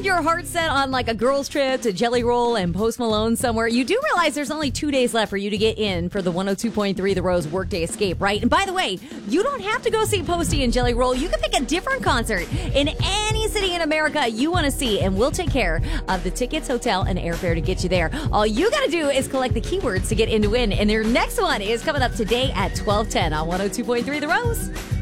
had your heart set on like a girls trip to Jelly Roll and Post Malone somewhere, you do realize there's only 2 days left for you to get in for the 102.3 The Rose Workday Escape, right? And by the way, you don't have to go see Posty and Jelly Roll. You can pick a different concert in any city in America you want to see, and we'll take care of the tickets, hotel, and airfare to get you there. All you got to do is collect the keywords to get in to win, and their next one is coming up today at 12:10 on 102.3 The Rose.